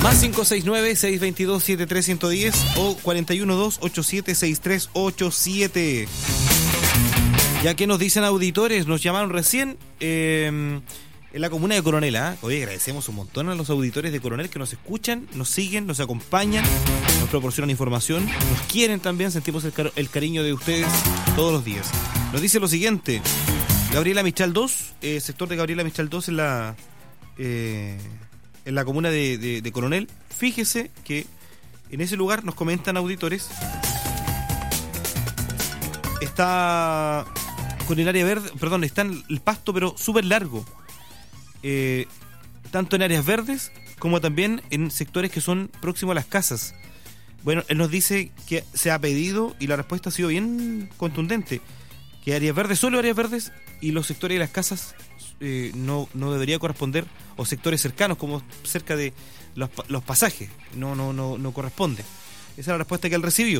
Más 569-622-73110 o 412-876387. Ya que nos dicen auditores, nos llamaron recién en la comuna de Coronel. Hoy agradecemos un montón a los auditores de Coronel que nos escuchan, nos siguen, nos acompañan, nos proporcionan información, nos quieren también, sentimos el cariño de ustedes todos los días. Nos dice lo siguiente: Gabriela Mistral 2, sector de Gabriela Mistral 2 en la comuna de Coronel. Fíjese que en ese lugar, nos comentan auditores, está con el área verde, perdón, está en el pasto pero súper largo, tanto en áreas verdes como también en sectores que son próximos a las casas. Bueno, él nos dice que se ha pedido y la respuesta ha sido bien contundente, que áreas verdes, solo áreas verdes, y los sectores de las casas no debería corresponder, o sectores cercanos como cerca de los pasajes, no corresponde. Esa es la respuesta que él recibió.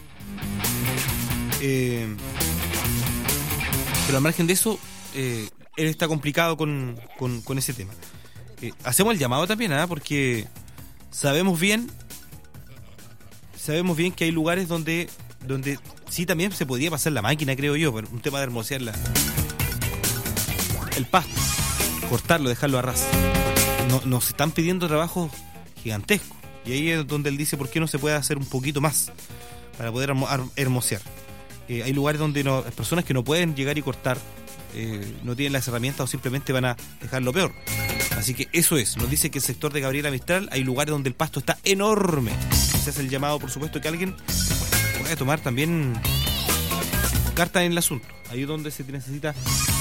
Pero al margen de eso, él está complicado con ese tema. Hacemos el llamado también, porque sabemos bien que hay lugares donde sí también se podía pasar la máquina, creo yo, por un tema de hermosear el pasto, cortarlo, dejarlo a ras. Nos están pidiendo trabajos gigantescos, y ahí es donde él dice por qué no se puede hacer un poquito más para poder hermosear. Hay lugares donde hay personas que no pueden llegar y cortar, no tienen las herramientas o simplemente van a dejarlo peor. Así que eso es, nos dice que el sector de Gabriela Mistral hay lugares donde el pasto está enorme. Se hace el llamado, por supuesto, que alguien pueda tomar también carta en el asunto. Ahí es donde se necesita